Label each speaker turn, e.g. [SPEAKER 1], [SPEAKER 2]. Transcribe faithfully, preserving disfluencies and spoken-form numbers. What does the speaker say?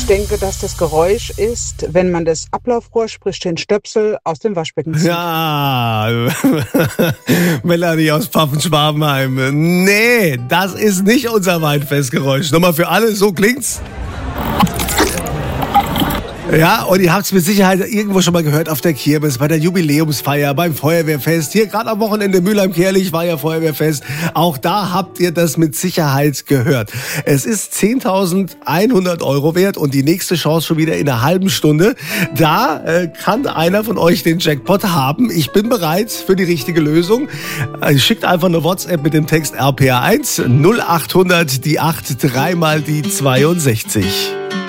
[SPEAKER 1] Ich denke, dass das Geräusch ist, wenn man das Ablaufrohr, sprich den Stöpsel, aus dem Waschbecken zieht.
[SPEAKER 2] Ja, Melanie aus Pfaffen-Schwabenheim. Nee, das ist nicht unser Weinfestgeräusch. Nochmal für alle, so klingt's. Ja, und ihr habt es mit Sicherheit irgendwo schon mal gehört auf der Kirmes, bei der Jubiläumsfeier, beim Feuerwehrfest. Hier gerade am Wochenende Mülheim-Kärlich war ja Feuerwehrfest. Auch da habt ihr das mit Sicherheit gehört. Es ist zehntausendeinhundert Euro wert und die nächste Chance schon wieder in einer halben Stunde. Da äh, kann einer von euch den Jackpot haben. Ich bin bereit für die richtige Lösung. Äh, schickt einfach eine WhatsApp mit dem Text R P R eins null achthundert die acht dreimal die zweiundsechzig.